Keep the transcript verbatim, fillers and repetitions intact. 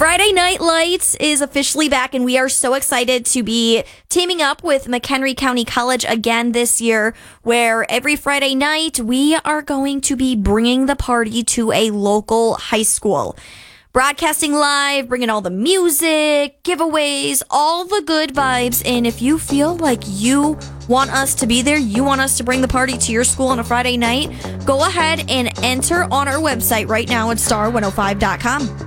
Friday Night Lights is officially back, and we are so excited to be teaming up with McHenry County College again this year, where every Friday night we are going to be bringing the party to a local high school. Broadcasting live, bringing all the music, giveaways, all the good vibes. And if you feel like you want us to be there, you want us to bring the party to your school on a Friday night, go ahead and enter on our website right now at star one oh five dot com.